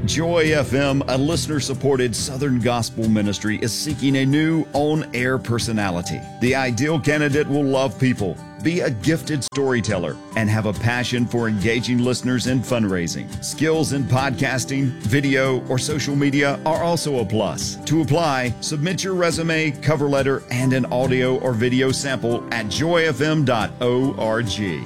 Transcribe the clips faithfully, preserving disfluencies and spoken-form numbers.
Joy F M, a listener-supported Southern gospel ministry, is seeking a new on-air personality. The ideal candidate will love people, be a gifted storyteller, and have a passion for engaging listeners in fundraising. Skills in podcasting, video, or social media are also a plus. To apply, submit your resume, cover letter, and an audio or video sample at joy f m dot org.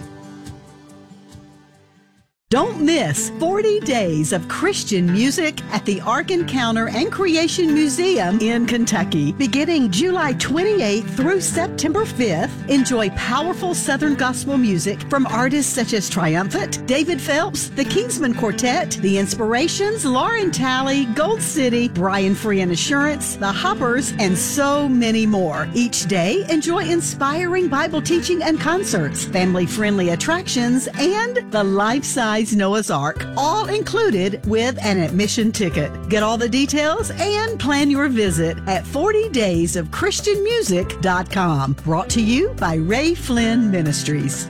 Don't miss forty days of Christian music at the Ark Encounter and Creation Museum in Kentucky. Beginning July twenty-eighth through September fifth, enjoy powerful Southern gospel music from artists such as Triumphant, David Phelps, the Kingsman Quartet, The Inspirations, Lauren Talley, Gold City, Brian Free and Assurance, The Hoppers, and so many more. Each day, enjoy inspiring Bible teaching and concerts, family-friendly attractions, and the life-size Noah's Ark, all included with an admission ticket. Get all the details and plan your visit at forty days of christian music dot com. Brought to you by Ray Flynn Ministries.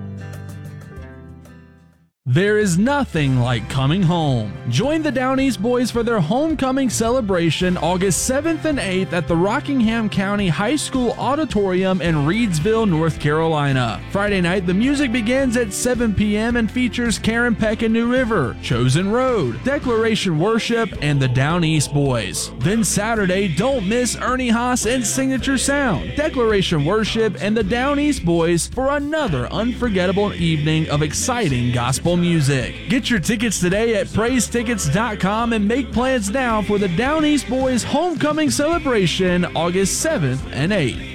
There is nothing like coming home. Join the Down East Boys for their homecoming celebration August seventh and eighth at the Rockingham County High School Auditorium in Reidsville, North Carolina. Friday night, the music begins at seven p.m. and features Karen Peck and New River, Chosen Road, Declaration Worship, and the Down East Boys. Then Saturday, don't miss Ernie Haas and Signature Sound, Declaration Worship, and the Down East Boys for another unforgettable evening of exciting gospel music. Get your tickets today at praise tickets dot com and make plans now for the Down East Boys homecoming celebration August seventh and eighth.